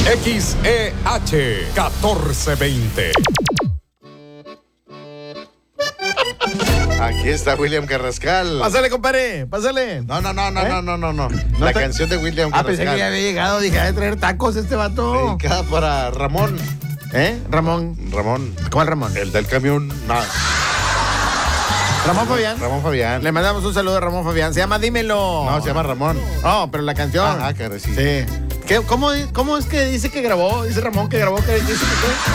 XEH 1420. Aquí está William Carrascal. Pásale, compadre, pásale. No. La canción de William Carrascal. Pensé que ya había llegado. Dije, de traer tacos este vato. Dedicada para Ramón. Ramón. ¿Cuál Ramón? El del camión. No. Ramón Fabián. Ramón Fabián. Le mandamos un saludo a Ramón Fabián. Se llama Dímelo. No, se llama Ramón. Oh, pero la canción. Claro, sí. Sí. ¿Cómo es que dice que grabó? Dice Ramón que grabó. ¿Qué dice que fue?